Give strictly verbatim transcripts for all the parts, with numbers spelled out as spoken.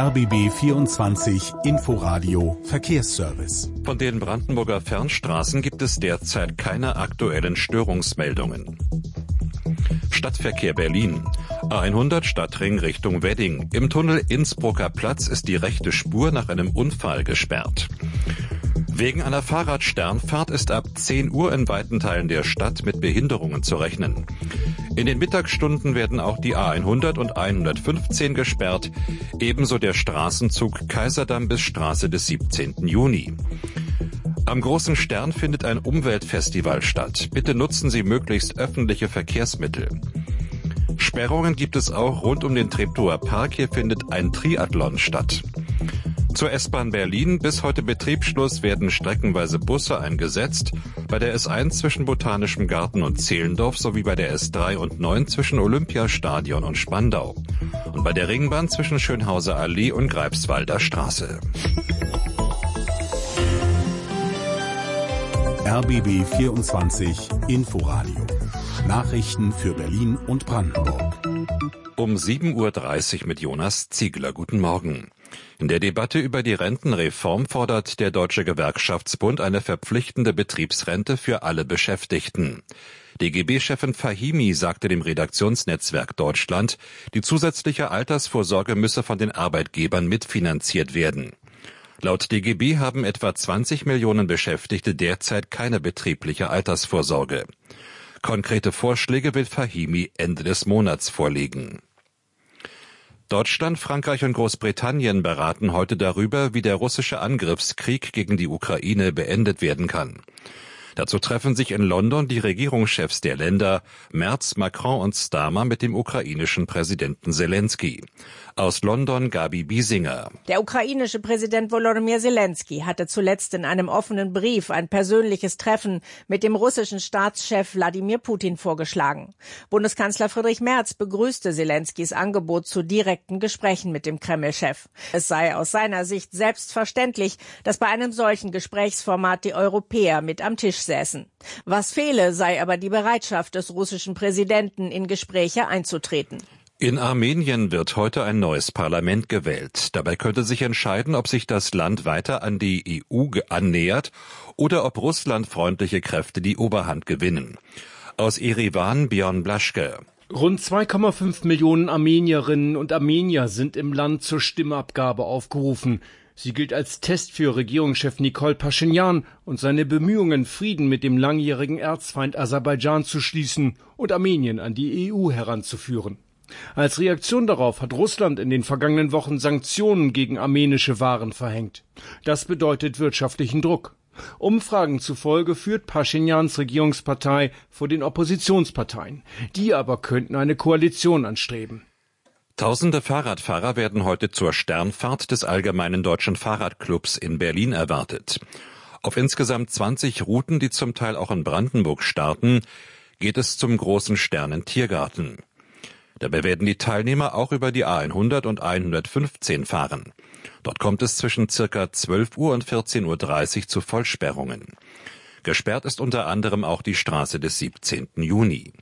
R B B vierundzwanzig Inforadio Verkehrsservice. Von den Brandenburger Fernstraßen gibt es derzeit keine aktuellen Störungsmeldungen. Stadtverkehr Berlin. A hundert Stadtring Richtung Wedding. Im Tunnel Innsbrucker Platz ist die rechte Spur nach einem Unfall gesperrt. Wegen einer Fahrradsternfahrt ist ab zehn Uhr in weiten Teilen der Stadt mit Behinderungen zu rechnen. In den Mittagsstunden werden auch die A hundert und A hundertfünfzehn gesperrt, ebenso der Straßenzug Kaiserdamm bis Straße des siebzehnten Juni. Am Großen Stern findet ein Umweltfestival statt. Bitte nutzen Sie möglichst öffentliche Verkehrsmittel. Sperrungen gibt es auch rund um den Treptower Park. Hier findet ein Triathlon statt. Zur S-Bahn Berlin. Bis heute Betriebsschluss werden streckenweise Busse eingesetzt. Bei der S eins zwischen Botanischem Garten und Zehlendorf sowie bei der S drei und neun zwischen Olympiastadion und Spandau. Und bei der Ringbahn zwischen Schönhauser Allee und Greifswalder Straße. R B B vierundzwanzig Inforadio. Nachrichten für Berlin und Brandenburg. Um sieben Uhr dreißig mit Jonas Ziegler. Guten Morgen. In der Debatte über die Rentenreform fordert der Deutsche Gewerkschaftsbund eine verpflichtende Betriebsrente für alle Beschäftigten. D G B-Chefin Fahimi sagte dem Redaktionsnetzwerk Deutschland, die zusätzliche Altersvorsorge müsse von den Arbeitgebern mitfinanziert werden. Laut D G B haben etwa zwanzig Millionen Beschäftigte derzeit keine betriebliche Altersvorsorge. Konkrete Vorschläge will Fahimi Ende des Monats vorlegen. Deutschland, Frankreich und Großbritannien beraten heute darüber, wie der russische Angriffskrieg gegen die Ukraine beendet werden kann. Dazu treffen sich in London die Regierungschefs der Länder Merz, Macron und Starmer mit dem ukrainischen Präsidenten Selensky. Aus London Gabi Biesinger. Der ukrainische Präsident Volodymyr Selensky hatte zuletzt in einem offenen Brief ein persönliches Treffen mit dem russischen Staatschef Wladimir Putin vorgeschlagen. Bundeskanzler Friedrich Merz begrüßte Selenskys Angebot zu direkten Gesprächen mit dem Kreml-Chef. Es sei aus seiner Sicht selbstverständlich, dass bei einem solchen Gesprächsformat die Europäer mit am Tisch säßen. Was fehle, sei aber die Bereitschaft des russischen Präsidenten, in Gespräche einzutreten. In Armenien wird heute ein neues Parlament gewählt. Dabei könnte sich entscheiden, ob sich das Land weiter an die E U annähert oder ob russlandfreundliche Kräfte die Oberhand gewinnen. Aus Erivan Björn Blaschke. Rund zwei Komma fünf Millionen Armenierinnen und Armenier sind im Land zur Stimmabgabe aufgerufen. Sie gilt als Test für Regierungschef Nikol Paschinjan und seine Bemühungen, Frieden mit dem langjährigen Erzfeind Aserbaidschan zu schließen und Armenien an die E U heranzuführen. Als Reaktion darauf hat Russland in den vergangenen Wochen Sanktionen gegen armenische Waren verhängt. Das bedeutet wirtschaftlichen Druck. Umfragen zufolge führt Paschinjans Regierungspartei vor den Oppositionsparteien. Die aber könnten eine Koalition anstreben. Tausende Fahrradfahrer werden heute zur Sternfahrt des Allgemeinen Deutschen Fahrradclubs in Berlin erwartet. Auf insgesamt zwanzig Routen, die zum Teil auch in Brandenburg starten, geht es zum Großen Stern in Tiergarten. Dabei werden die Teilnehmer auch über die A hundert und A hundertfünfzehn fahren. Dort kommt es zwischen circa zwölf Uhr und vierzehn Uhr dreißig zu Vollsperrungen. Gesperrt ist unter anderem auch die Straße des siebzehnten Juni.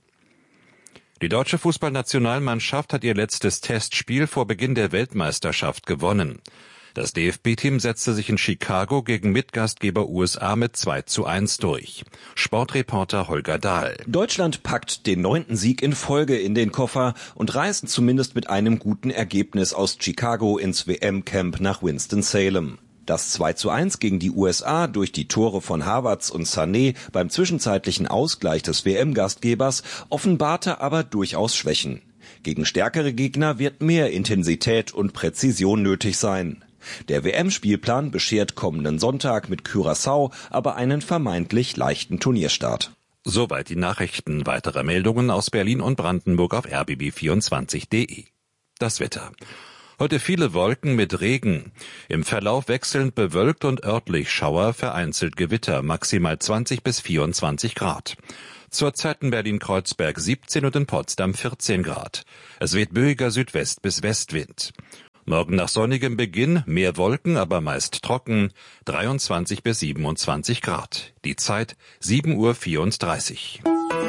Die deutsche Fußballnationalmannschaft hat ihr letztes Testspiel vor Beginn der Weltmeisterschaft gewonnen. Das D F B-Team setzte sich in Chicago gegen Mitgastgeber U S A mit zwei zu eins durch. Sportreporter Holger Dahl. Deutschland packt den neunten Sieg in Folge in den Koffer und reist zumindest mit einem guten Ergebnis aus Chicago ins W M-Camp nach Winston-Salem. Das zwei zu eins gegen die U S A durch die Tore von Havertz und Sané beim zwischenzeitlichen Ausgleich des W M-Gastgebers offenbarte aber durchaus Schwächen. Gegen stärkere Gegner wird mehr Intensität und Präzision nötig sein. Der W M-Spielplan beschert kommenden Sonntag mit Curaçao aber einen vermeintlich leichten Turnierstart. Soweit die Nachrichten. Weitere Meldungen aus Berlin und Brandenburg auf r b b vierundzwanzig punkt d e. Das Wetter. Heute viele Wolken mit Regen. Im Verlauf wechselnd bewölkt und örtlich Schauer, vereinzelt Gewitter, maximal zwanzig bis vierundzwanzig Grad. Zurzeit in Berlin-Kreuzberg siebzehn und in Potsdam vierzehn Grad. Es weht böiger Südwest- bis Westwind. Morgen nach sonnigem Beginn, mehr Wolken, aber meist trocken, dreiundzwanzig bis siebenundzwanzig Grad. Die Zeit sieben Uhr vierunddreißig.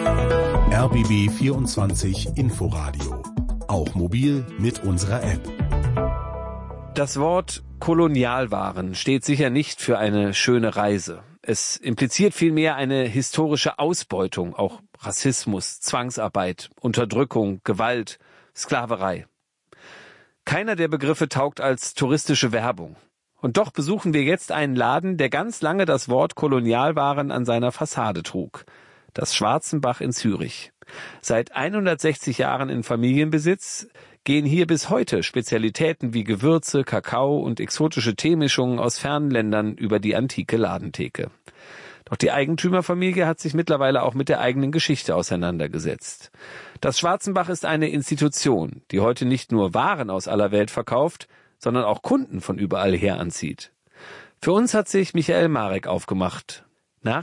R B B vierundzwanzig Inforadio. Auch mobil mit unserer App. Das Wort Kolonialwaren steht sicher nicht für eine schöne Reise. Es impliziert vielmehr eine historische Ausbeutung, auch Rassismus, Zwangsarbeit, Unterdrückung, Gewalt, Sklaverei. Keiner der Begriffe taugt als touristische Werbung. Und doch besuchen wir jetzt einen Laden, der ganz lange das Wort Kolonialwaren an seiner Fassade trug. Das Schwarzenbach in Zürich. Seit hundertsechzig Jahren in Familienbesitz gehen hier bis heute Spezialitäten wie Gewürze, Kakao und exotische Teemischungen aus fernen Ländern über die antike Ladentheke. Doch die Eigentümerfamilie hat sich mittlerweile auch mit der eigenen Geschichte auseinandergesetzt. Das Schwarzenbach ist eine Institution, die heute nicht nur Waren aus aller Welt verkauft, sondern auch Kunden von überall her anzieht. Für uns hat sich Michael Marek aufgemacht.